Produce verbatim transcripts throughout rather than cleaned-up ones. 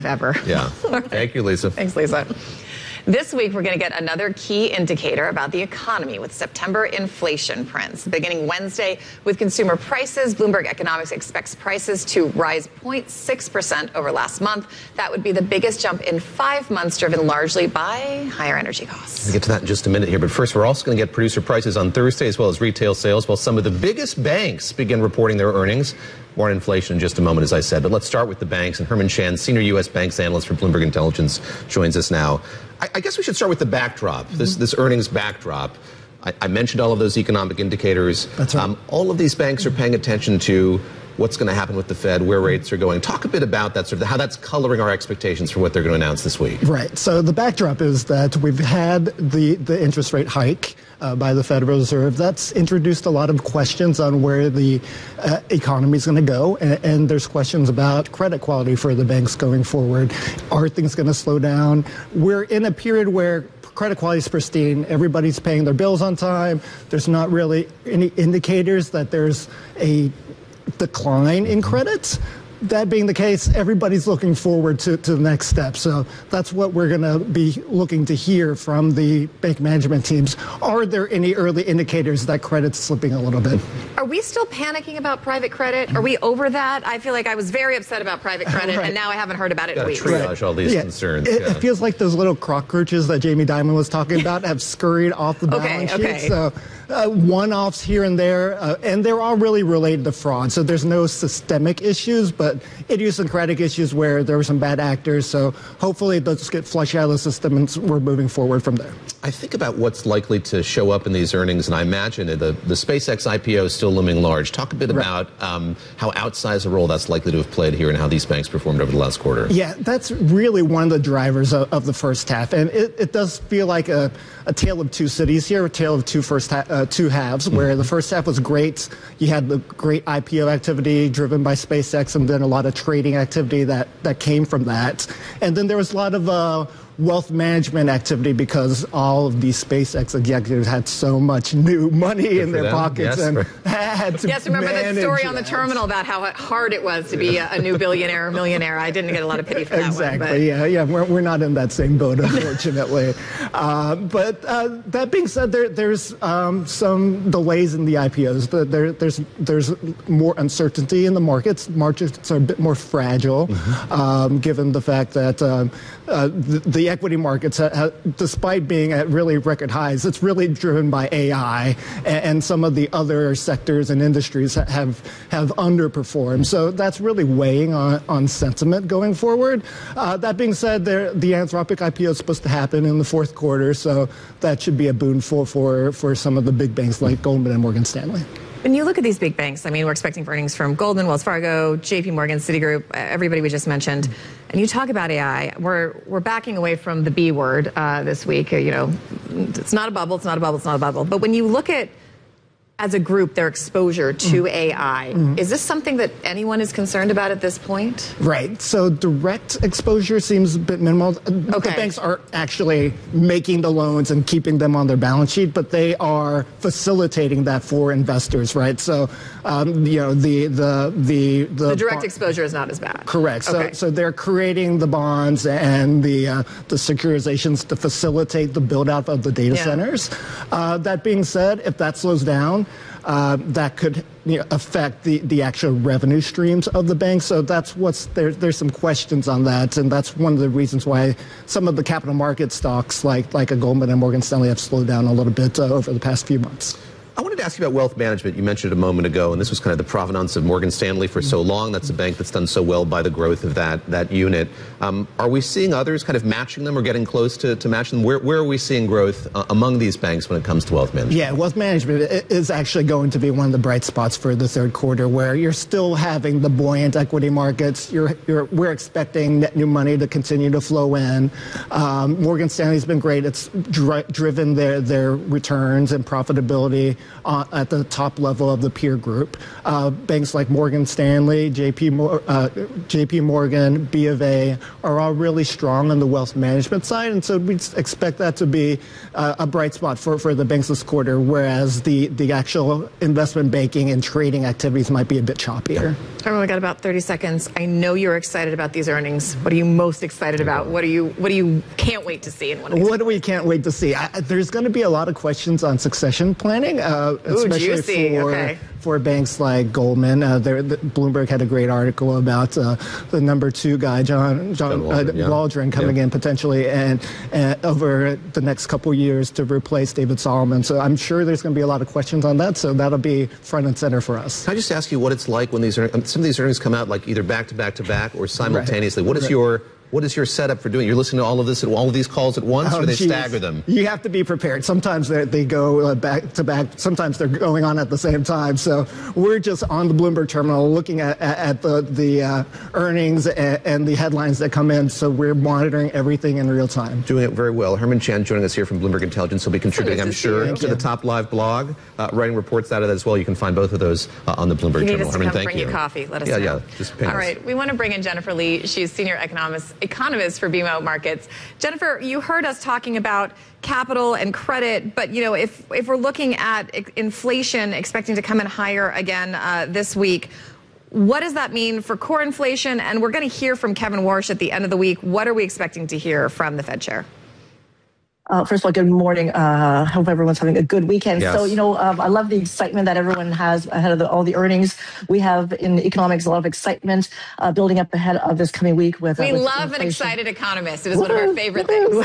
ever. Yeah. Thank you, Lisa. Thanks, Lisa. This week, we're going to get another key indicator about the economy with September inflation prints. Beginning Wednesday with consumer prices, Bloomberg Economics expects prices to rise zero point six percent over last month. That would be the biggest jump in five months, driven largely by higher energy costs. We'll get to that in just a minute here, but first, we're also going to get producer prices on Thursday as well as retail sales, while some of the biggest banks begin reporting their earnings. More on inflation in just a moment, as I said. But let's start with the banks. And Herman Chan, senior U S banks analyst for Bloomberg Intelligence, joins us now. I, I guess we should start with the backdrop, mm-hmm. this, this earnings backdrop. I, I mentioned all of those economic indicators. That's right. Um, all of these banks are paying attention to what's going to happen with the Fed, where rates are going. Talk a bit about that, sort of how that's coloring our expectations for what they're going to announce this week. Right. So the backdrop is that we've had the, the interest rate hike uh, by the Federal Reserve. That's introduced a lot of questions on where the uh, economy is going to go. And, and there's questions about credit quality for the banks going forward. Are things going to slow down? We're in a period where credit quality is pristine. Everybody's paying their bills on time. There's not really any indicators that there's a decline in credits. That being the case, everybody's looking forward to, to the next step. So that's what we're going to be looking to hear from the bank management teams. Are there any early indicators that credit's slipping a little bit? Are we still panicking about private credit? Are we over that? I feel like I was very upset about private credit, right. and now I haven't heard about it in weeks. Triage right. all these yeah. concerns. It, yeah. it feels like those little cockroaches that Jamie Dimon was talking about have scurried off the balance okay, okay. sheet. So uh, one-offs here and there, uh, and they're all really related to fraud. So there's no systemic issues, but idiosyncratic issues where there were some bad actors. So hopefully those get flushed out of the system and we're moving forward from there. I think about what's likely to show up in these earnings, and I imagine the, the SpaceX I P O is still looming large. Talk a bit right. about um, how outsized a role that's likely to have played here and how these banks performed over the last quarter. Yeah, that's really one of the drivers of, of the first half. And it, it does feel like a, a tale of two cities here, a tale of two, first ha uh, two halves, where mm-hmm. the first half was great. You had the great I P O activity driven by SpaceX and then a lot of trading activity that, that came from that. And then there was a lot of uh, wealth management activity because all of these SpaceX executives had so much new money Good in their them. pockets yes, and right. had to Yes, remember that story that. on the terminal about how hard it was to be a, a new billionaire or millionaire. I didn't get a lot of pity for that exactly, one. Exactly, yeah, yeah, we're, we're not in that same boat, unfortunately. uh, but uh, that being said, there, there's um, some delays in the I P Os. There, there's, there's more uncertainty in the markets. Markets are a bit more fragile, mm-hmm. um, given the fact that um, uh, the, the equity markets, ha ha despite being at really record highs, it's really driven by A I, and, and some of the other sectors and industries ha have have underperformed. So that's really weighing on, on sentiment going forward. Uh, that being said, there, the Anthropic I P O is supposed to happen in the fourth quarter, so that should be a boon for, for, for some of the big banks like Goldman and Morgan Stanley. When you look at these big banks, I mean, we're expecting earnings from Goldman, Wells Fargo, J P Morgan, Citigroup, everybody we just mentioned. And you talk about A I, we're, we're backing away from the B word uh, this week. You know, it's not a bubble, it's not a bubble, it's not a bubble. But when you look at, as a group, their exposure to mm. A I, mm. is this something that anyone is concerned about at this point? Right. So direct exposure seems a bit minimal. Okay. The banks aren't actually making the loans and keeping them on their balance sheet, but they are facilitating that for investors, right? So, um, you know, the the the the, the direct exposure is not as bad. Correct. So, okay. so they're creating the bonds and the uh, the securitizations to facilitate the build out of the data yeah. centers. Uh, that being said, if that slows down, Uh, that could you know, affect the, the actual revenue streams of the bank. So that's what's there. There's some questions on that, and that's one of the reasons why some of the capital market stocks, like like a Goldman and Morgan Stanley, have slowed down a little bit uh, over the past few months. I wanted to ask you about wealth management. You mentioned it a moment ago, and this was kind of the provenance of Morgan Stanley for so long. That's a bank that's done so well by the growth of that that unit. Um, are we seeing others kind of matching them or getting close to, to matching them? Where, where are we seeing growth uh, among these banks when it comes to wealth management? Yeah, wealth management is actually going to be one of the bright spots for the third quarter, where you're still having the buoyant equity markets. You're, you're, we're expecting net new money to continue to flow in. Um, Morgan Stanley's been great. It's dri driven their, their returns and profitability uh, at the top level of the peer group. Uh, banks like Morgan Stanley, J P, uh, J P Morgan, B of A are all really strong on the wealth management side, and so we expect that to be uh, a bright spot for, for the banks this quarter, whereas the, the actual investment banking and trading activities might be a bit choppier. Everyone, we got about thirty seconds. I know you're excited about these earnings. What are you most excited about? What are you What do you can't wait to see in one of these? What do we can't wait to see? I, there's going to be a lot of questions on succession planning, uh, Ooh, especially juicy. for Okay. for banks like Goldman. Uh, there, the, Bloomberg had a great article about uh, the number two guy, John John, John Waldron, uh, yeah. Waldron, coming Yeah. in potentially and, and over the next couple years to replace David Solomon. So I'm sure there's going to be a lot of questions on that. So that'll be front and center for us. Can I just ask you what it's like when these earn- some of these earnings come out like either back to back to back or simultaneously? Right. What is Right. your What is your setup for doing? You're listening to all of this, at all of these calls at once, Oh, or they geez. stagger them? You have to be prepared. Sometimes they they go uh, back to back. Sometimes they're going on at the same time. So we're just on the Bloomberg terminal looking at, at, at the, the uh, earnings and, and the headlines that come in. So we're monitoring everything in real time. Doing it very well. Herman Chan joining us here from Bloomberg Intelligence. He'll be contributing, nice I'm to see sure, you. to the Top Live blog, uh, writing reports out of that as well. You can find both of those uh, on the Bloomberg You need terminal. us to Herman, come thank bring you. you coffee. Let us yeah, know. Yeah, Just ping All us. right. We want to bring in Jennifer Lee. She's senior economist, economist for B M O Markets. Jennifer, you heard us talking about capital and credit, but you know, if if we're looking at inflation expecting to come in higher again uh, this week, what does that mean for core inflation? And we're going to hear from Kevin Warsh at the end of the week. What are we expecting to hear from the Fed chair? Uh, first of all, good morning. Uh, hope everyone's having a good weekend. Yes. So, you know, um, I love the excitement that everyone has ahead of the, all the earnings. We have in economics a lot of excitement uh, building up ahead of this coming week. With uh, We with love an inflation. excited economist. It is one of our favorite things.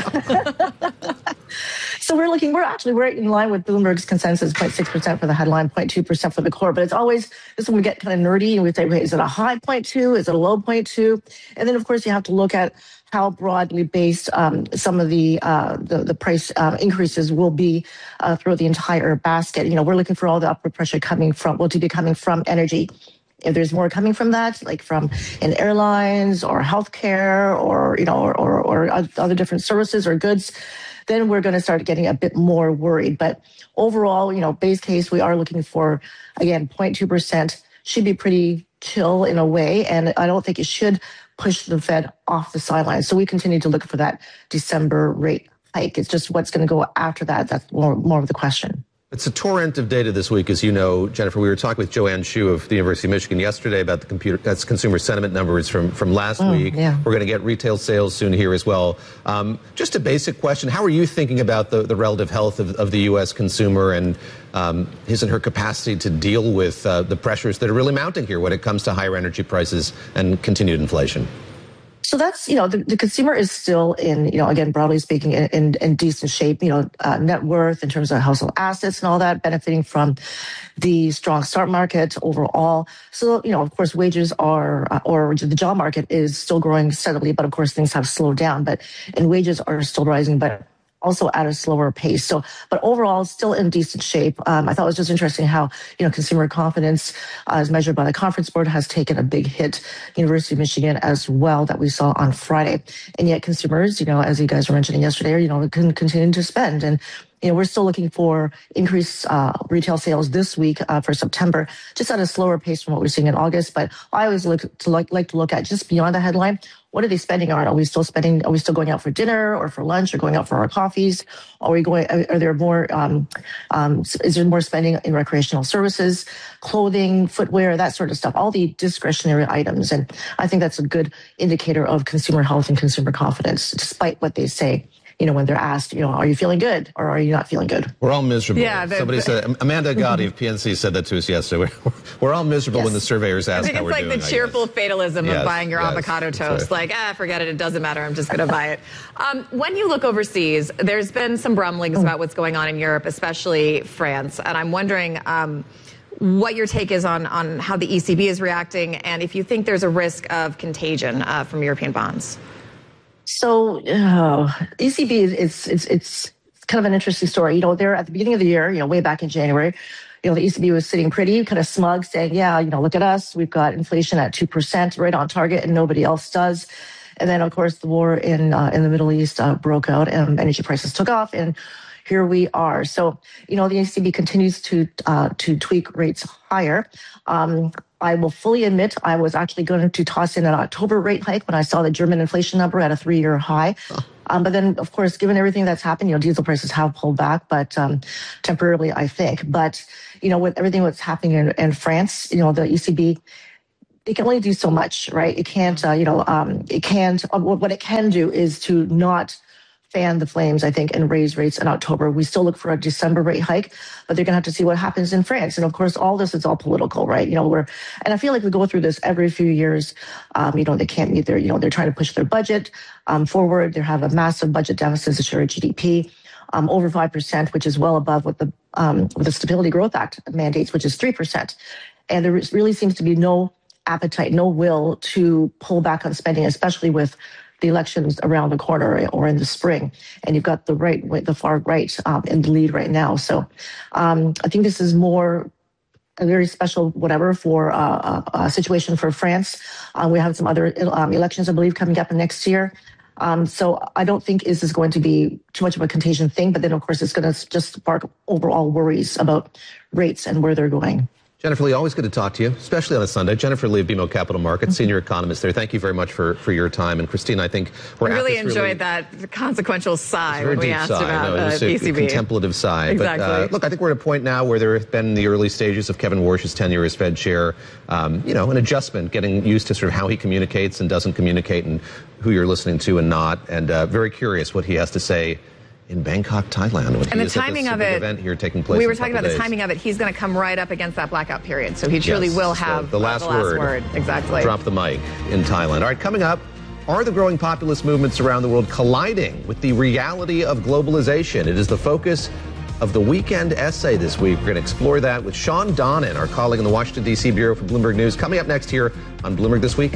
So we're looking, we're actually, we're in line with Bloomberg's consensus, zero point six percent for the headline, zero point two percent for the core. But it's always, this is when we get kind of nerdy and we say, wait, is it a high zero point two? Is it a low zero point two? And then, of course, you have to look at how broadly based um, some of the, uh, the the price uh, increases will be uh, throughout the entire basket. You know, we're looking for all the upward pressure coming from, well, to be coming from energy. If there's more coming from that, like from in airlines or healthcare or, you know, or, or, or other different services or goods, then we're going to start getting a bit more worried. But overall, you know, base case, we are looking for, again, zero point two percent should be pretty chill in a way. And I don't think it should push the Fed off the sidelines. So we continue to look for that December rate hike. It's just what's going to go after that. That's more, more of the question. It's a torrent of data this week, as you know, Jennifer. We were talking with Joanne Shu of the University of Michigan yesterday about the computer, that's consumer sentiment numbers from, from last Mm, week. yeah. We're going to get retail sales soon here as well. Um, just a basic question. How are you thinking about the, the relative health of, of the U S consumer and um, his and her capacity to deal with uh, the pressures that are really mounting here when it comes to higher energy prices and continued inflation? So that's, you know, the, the consumer is still in, you know, again, broadly speaking, in, in, in decent shape, you know, uh, net worth in terms of household assets and all that, benefiting from the strong stock market overall. So, you know, of course, wages are, uh, or the job market is still growing steadily, but of course, things have slowed down, but, and wages are still rising, but also at a slower pace. So, but overall, still in decent shape. Um, I thought it was just interesting how, you know, consumer confidence, uh, as measured by the Conference Board, has taken a big hit. University of Michigan as well, that we saw on Friday. And yet consumers, you know, as you guys were mentioning yesterday, you know, can continue to spend. And, you know, we're still looking for increased uh, retail sales this week uh, for September, just at a slower pace from what we're seeing in August. But I always look to like, like to look at just beyond the headline. What are they spending on? Are we still spending? Are we still going out for dinner or for lunch or going out for our coffees? Are we going? Are there more? Um, um, is there more spending in recreational services, clothing, footwear, that sort of stuff? All the discretionary items, and I think that's a good indicator of consumer health and consumer confidence, despite what they say. You know, when they're asked, you know, are you feeling good or are you not feeling good? We're all miserable. Yeah, the, Somebody the, said, Amanda Gotti of P N C said that to us yesterday. We're, we're all miserable Yes. when the surveyors ask I think how it's we're like doing. the cheerful fatalism Yes, of buying your yes, avocado that's toast. right. Like, ah, forget it. It doesn't matter. I'm just going to buy it. Um, when you look overseas, there's been some rumblings about what's going on in Europe, especially France. And I'm wondering um, what your take is on, on how the E C B is reacting and if you think there's a risk of contagion uh, from European bonds. So, uh, E C B is it's, it's it's kind of an interesting story. You know, they're at the beginning of the year, you know, way back in January, you know, the E C B was sitting pretty kind of smug, saying, yeah, you know, look at us. We've got inflation at two percent, right on target, and nobody else does. And then, of course, the war in uh, in the Middle East uh, broke out and energy prices took off. And, here we are. So, you know, the E C B continues to uh, to tweak rates higher. Um, I will fully admit I was actually going to toss in an October rate hike when I saw the German inflation number at a three-year high. Oh. Um, but then, of course, given everything that's happened, you know, diesel prices have pulled back, but um, temporarily, I think. But, you know, with everything that's happening in, in France, you know, the E C B, it can only do so much, right? It can't, uh, you know, um, it can't, uh, what it can do is to not fan the flames, I think, and raise rates in October. We still look for a December rate hike, but they're going to have to see what happens in France. And of course, all this is all political, right? You know, we're, and I feel like we go through this every few years. Um, you know, they can't meet their, you know, they're trying to push their budget um, forward. They have a massive budget deficit to share G D P, um, over five percent, which is well above what the, um, what the Stability Growth Act mandates, which is three percent. And there really seems to be no appetite, no will to pull back on spending, especially with the elections around the corner or in the spring, and you've got the right, the far right um, in the lead right now. So um, I think this is more a very special whatever for uh, a, a situation for France. Uh, we have some other um, elections, I believe, coming up next year. Um, so I don't think this is going to be too much of a contagion thing, but then of course it's going to just spark overall worries about rates and where they're going. Jennifer Lee, always good to talk to you, especially on a Sunday. Jennifer Lee of B M O Capital Markets, mm-hmm. senior economist there. Thank you very much for, for your time. And Christine, I think we're I really at this enjoyed really, that consequential sigh when we asked sigh. about no, uh, a, E C B. A contemplative sigh. Exactly. But uh, look, I think we're at a point now where there have been the early stages of Kevin Warsh's tenure as Fed chair. Um, you know, an adjustment, getting used to sort of how he communicates and doesn't communicate, and who you're listening to and not. And uh, very curious what he has to say in Bangkok, Thailand. With and the timing of it, event here taking place. We were talking about days. the timing of it. He's going to come right up against that blackout period, so he truly yes, will so have the last, uh, the last word. word. Exactly. Drop the mic in Thailand. All right, coming up, are the growing populist movements around the world colliding with the reality of globalization? It is the focus of the Weekend Essay this week. We're going to explore that with Sean Donnan, our colleague in the Washington, D C bureau for Bloomberg News. Coming up next here on Bloomberg This Week.